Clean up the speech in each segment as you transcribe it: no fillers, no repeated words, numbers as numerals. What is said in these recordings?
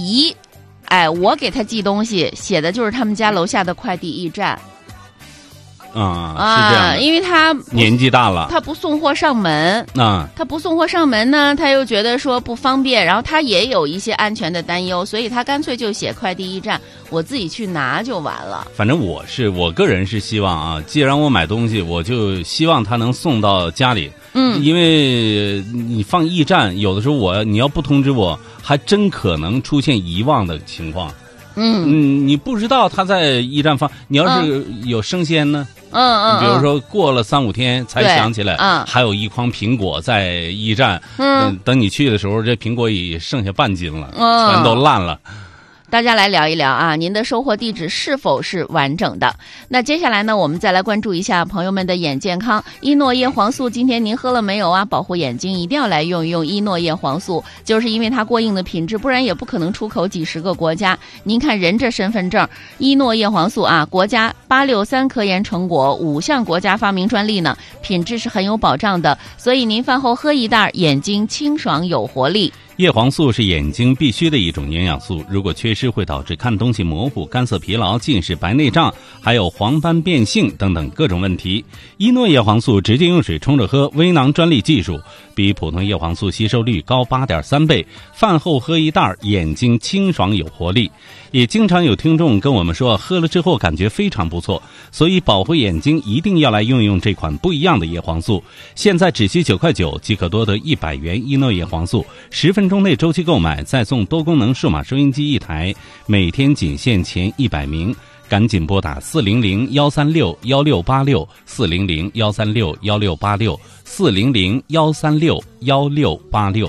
姨，我给他寄东西，写的就是他们家楼下的快递驿站。 是这样的， 因为他年纪大了， 他不送货上门，他不送货上门呢，他又觉得说不方便，然后他也有一些安全的担忧，所以他干脆就写快递驿站，我自己去拿就完了。 反正我个人是希望啊，既然我买东西，我就希望他能送到家里。因为你放驿站，有的时候你要不通知我，还真可能出现遗忘的情况。你不知道他在驿站放，你要是有生鲜呢？比如说过了3-5天才想起来，还有一筐苹果在驿站，等你去的时候，这苹果已剩下半斤了，全都烂了。 大家来聊一聊啊，您的收货地址是否是完整的？那接下来呢，我们再来关注一下朋友们的眼健康。伊诺叶黄素，今天您喝了没有啊？保护眼睛一定要来用一用伊诺叶黄素，就是因为它过硬的品质，不然也不可能出口几10个国家。您看人这身份证，伊诺叶黄素啊，国家863科研成果，5项国家发明专利呢，品质是很有保障的，所以您饭后喝一袋，眼睛清爽有活力。 叶黄素是眼睛必须的一种营养素，如果缺失会导致看东西模糊、干涩疲劳、近视、白内障，还有黄斑变性等等各种问题。伊诺叶黄素直接用水冲着喝，微囊专利技术，比普通叶黄素吸收率高8.3倍，饭后喝一袋，眼睛清爽有活力。也经常有听众跟我们说，喝了之后感觉非常不错，所以保护眼睛一定要来用用这款不一样的叶黄素。现在只需9.9块即可多得100元伊诺叶黄素，10分钟内周期购买，再送多功能数码收音机1台，每天仅限前100名。赶紧拨打400-136-1686 400-136-1686 400-136-1686。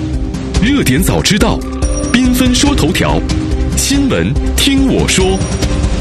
热点早知道，缤纷说头条，新闻听我说。